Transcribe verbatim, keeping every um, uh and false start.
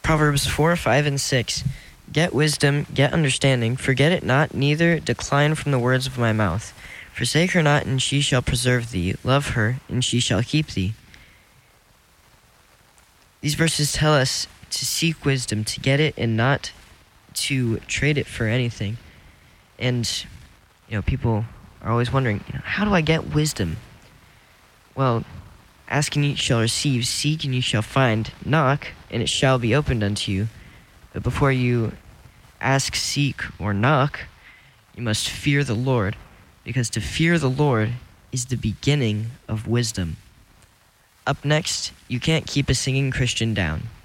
Proverbs four, five, and six. Get wisdom, get understanding. Forget it not, neither decline from the words of my mouth. Forsake her not, and she shall preserve thee. Love her, and she shall keep thee. These verses tell us to seek wisdom, to get it, and not to trade it for anything. And, you know, people are always wondering, you know, how do I get wisdom? Well, ask and you shall receive, seek and you shall find, knock and it shall be opened unto you. But before you ask, seek, or knock, you must fear the Lord, because to fear the Lord is the beginning of wisdom. Up next, You Can't Keep a Singing Christian Down.